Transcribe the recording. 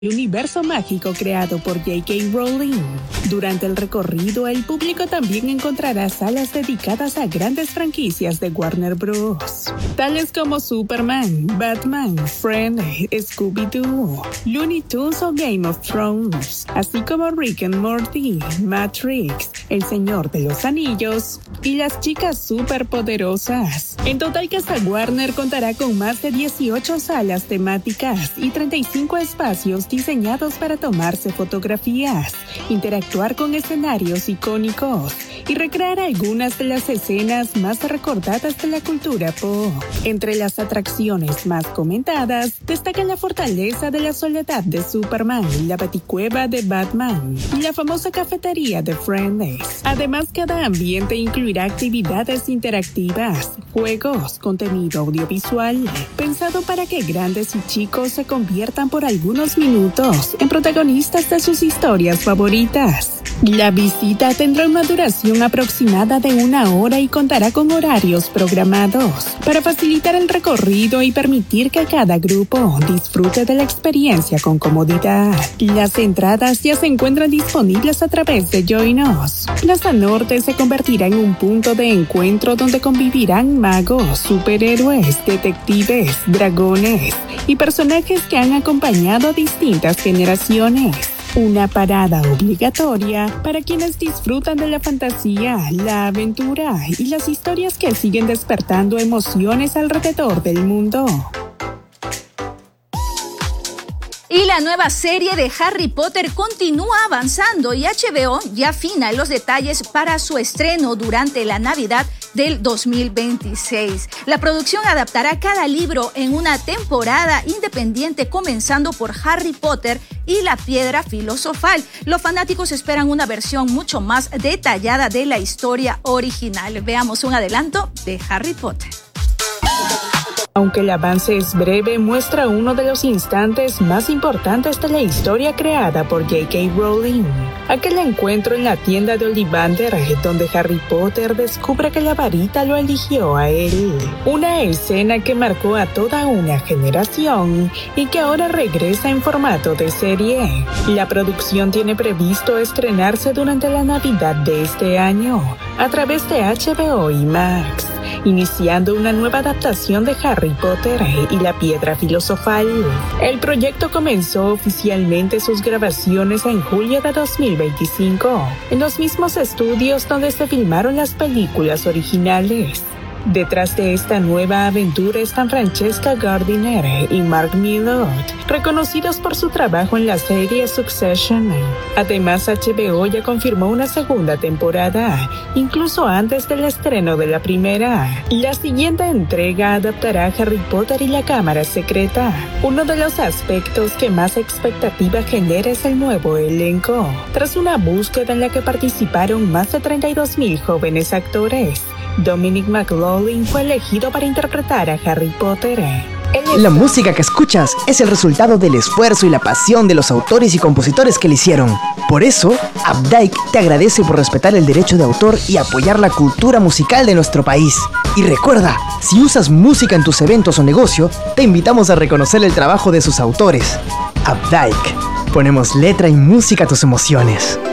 El universo mágico creado por J.K. Rowling. Durante el recorrido, el público también encontrará salas dedicadas a grandes franquicias de Warner Bros., tales como Superman, Batman, Friends, Scooby-Doo, Looney Tunes o Game of Thrones, así como Rick and Morty, Matrix, El Señor de los Anillos y Las Chicas Superpoderosas. En total, Casa Warner contará con más de 18 salas temáticas y 35 espacios diseñados para tomarse fotografías, interactuar con escenarios icónicos y recrear algunas de las escenas más recordadas de la cultura pop. Entre las atracciones más comentadas, destacan la Fortaleza de la Soledad de Superman, la Baticueva de Batman y la famosa cafetería de Friends. Además, cada ambiente incluirá actividades interactivas, juegos, contenido audiovisual, pensado para que grandes y chicos se conviertan por algunos minutos en protagonistas de sus historias favoritas. La visita tendrá una duración aproximada de 1 hora y contará con horarios programados para facilitar el recorrido y permitir que cada grupo disfrute de la experiencia con comodidad. Las entradas ya se encuentran disponibles a través de Join Us. Plaza Norte se convertirá en un punto de encuentro donde convivirán magos, superhéroes, detectives, dragones y personajes que han acompañado a distintas generaciones. Una parada obligatoria para quienes disfrutan de la fantasía, la aventura y las historias que siguen despertando emociones alrededor del mundo. Y la nueva serie de Harry Potter continúa avanzando y HBO ya afina los detalles para su estreno durante la Navidad del 2026. La producción adaptará cada libro en una temporada independiente, comenzando por Harry Potter y la Piedra Filosofal. Los fanáticos esperan una versión mucho más detallada de la historia original. Veamos un adelanto de Harry Potter. Aunque el avance es breve, muestra uno de los instantes más importantes de la historia creada por J.K. Rowling. Aquel encuentro en la tienda de Ollivander, donde Harry Potter descubre que la varita lo eligió a él. Una escena que marcó a toda una generación y que ahora regresa en formato de serie. La producción tiene previsto estrenarse durante la Navidad de este año, a través de HBO y Max, iniciando una nueva adaptación de Harry Potter y la Piedra Filosofal. El proyecto comenzó oficialmente sus grabaciones en julio de 2025, en los mismos estudios donde se filmaron las películas originales. Detrás de esta nueva aventura están Francesca Gardiner y Mark Millard, reconocidos por su trabajo en la serie Succession. Además, HBO ya confirmó una segunda temporada, incluso antes del estreno de la primera. La siguiente entrega adaptará a Harry Potter y la Cámara Secreta. Uno de los aspectos que más expectativa genera es el nuevo elenco, tras una búsqueda en la que participaron más de 32,000 jóvenes actores. Dominic McLaughlin fue elegido para interpretar a Harry Potter. La música que escuchas es el resultado del esfuerzo y la pasión de los autores y compositores que la hicieron. Por eso, Updike te agradece por respetar el derecho de autor y apoyar la cultura musical de nuestro país. Y recuerda, si usas música en tus eventos o negocio, te invitamos a reconocer el trabajo de sus autores. Updike, ponemos letra y música a tus emociones.